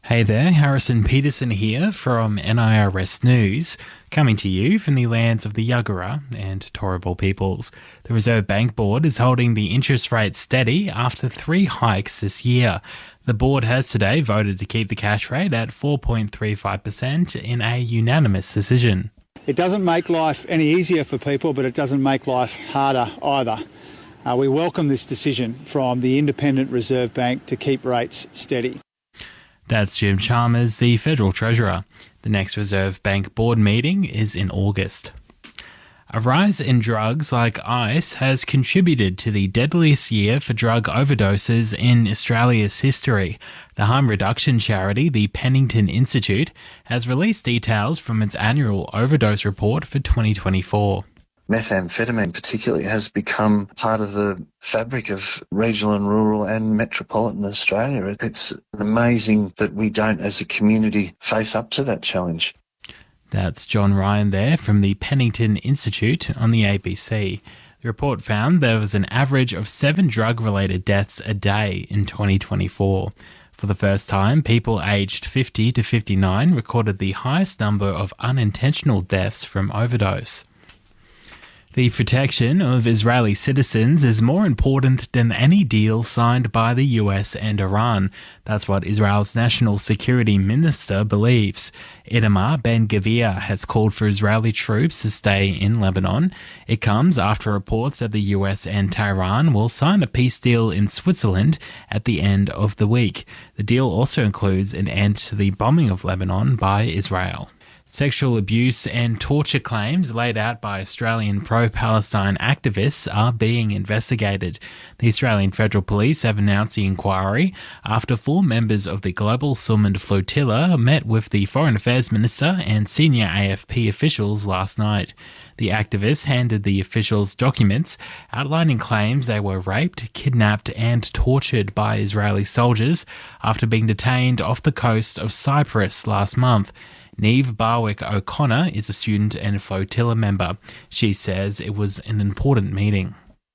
Hey there, Harrison Peterson here from NIRS News, coming to you from the lands of the Yagara and Turrbal peoples. The Reserve Bank Board is holding the interest rate steady after 3 hikes this year. The board has today voted to keep the cash rate at 4.35% in a unanimous decision. It doesn't make life any easier for people, but it doesn't make life harder either. We welcome this decision from the Independent Reserve Bank to keep rates steady. That's Jim Chalmers, the Federal Treasurer. The next Reserve Bank Board meeting is in August. A rise in drugs like ice has contributed to the deadliest year for drug overdoses in Australia's history. The harm reduction charity, the Pennington Institute, has released details from its annual overdose report for 2024. Methamphetamine particularly has become part of the fabric of regional and rural and metropolitan Australia. It's amazing that we don't, as a community, face up to that challenge. That's John Ryan there from the Pennington Institute on the ABC. The report found there was an average of 7 drug-related deaths a day in 2024. For the first time, people aged 50 to 59 recorded the highest number of unintentional deaths from overdose. The protection of Israeli citizens is more important than any deal signed by the US and Iran. That's what Israel's National Security Minister believes. Itamar Ben-Gvir has called for Israeli troops to stay in Lebanon. It comes after reports that the US and Tehran will sign a peace deal in Switzerland at the end of the week. The deal also includes an end to the bombing of Lebanon by Israel. Sexual abuse and torture claims laid out by Australian pro-Palestine activists are being investigated. The Australian Federal Police have announced the inquiry after 4 members of the Global Sumud Flotilla met with the Foreign Affairs Minister and senior AFP officials last night. The activists handed the officials documents outlining claims they were raped, kidnapped and tortured by Israeli soldiers after being detained off the coast of Cyprus last month. Niamh Barwick O'Connor is a student and a flotilla member. She says it was an important meeting.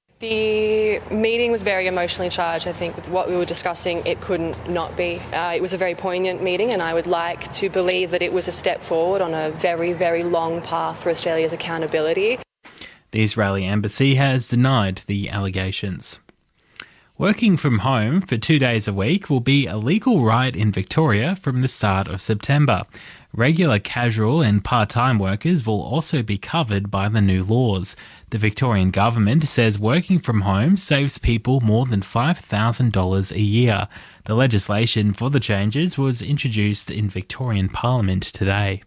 The meeting was very emotionally charged. I think with what we were discussing, it couldn't not be. It was a very poignant meeting, and I would like to believe that it was a step forward on a very, very long path for Australia's accountability. The Israeli embassy has denied the allegations. Working from home for 2 days a week will be a legal right in Victoria from the start of September. Regular, casual and part-time workers will also be covered by the new laws. The Victorian government says working from home saves people more than $5,000 a year. The legislation for the changes was introduced in Victorian Parliament today.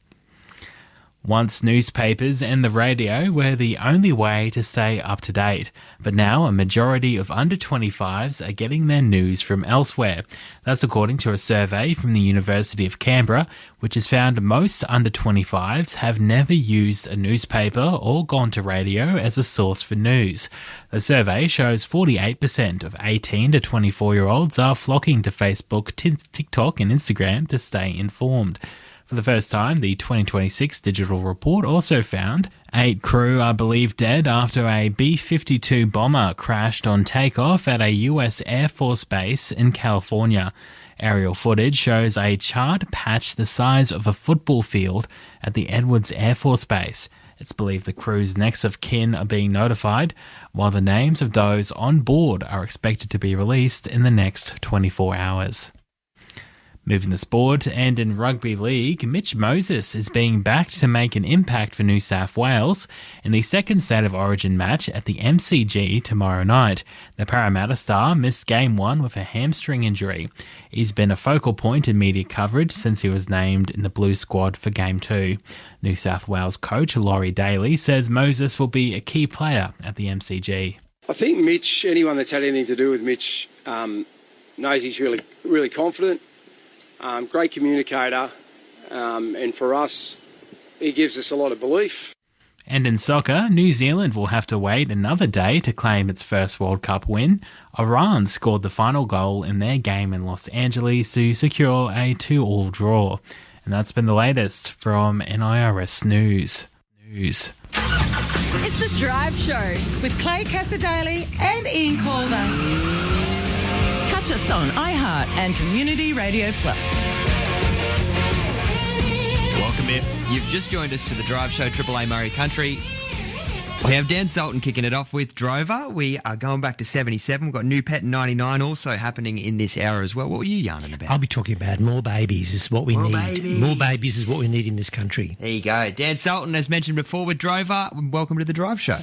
Once newspapers and the radio were the only way to stay up to date, but now a majority of under 25s are getting their news from elsewhere. That's according to a survey from the University of Canberra, which has found most under 25s have never used a newspaper or gone to radio as a source for news. The survey shows 48% of 18 to 24-year-olds are flocking to Facebook, TikTok and Instagram to stay informed. For the first time, the 2026 digital report also found 8 crew are believed dead after a B-52 bomber crashed on takeoff at a US Air Force base in California. Aerial footage shows a charred patch the size of a football field at the Edwards Air Force Base. It's believed the crew's next of kin are being notified, while the names of those on board are expected to be released in the next 24 hours. Moving to sport, and in rugby league, Mitch Moses is being backed to make an impact for New South Wales in the second State of Origin match at the MCG tomorrow night. The Parramatta star missed Game 1 with a hamstring injury. He's been a focal point in media coverage since he was named in the Blue squad for Game 2. New South Wales coach Laurie Daly says Moses will be a key player at the MCG. I think Mitch, anyone that's had anything to do with Mitch, knows he's really confident. Great communicator, and for us, he gives us a lot of belief. And in soccer, New Zealand will have to wait another day to claim its first World Cup win. Iran scored the final goal in their game in Los Angeles to secure a 2-2 draw. And that's been the latest from NIRS News. It's The Drive Show with Clay Cassadaly and Ian Calder. Catch us on iHeart and Community Radio Plus. Welcome in. You've just joined us to the Drive Show, Triple A Murray Country. We have Dan Sultan kicking it off with Drover. We are going back to 77. We've got New Pet 99 also happening in this hour as well. What were you yarning about? I'll be talking about more babies is what we need. More babies is what we need in this country. There you go. Dan Sultan, as mentioned before with Drover, welcome to the Drive Show.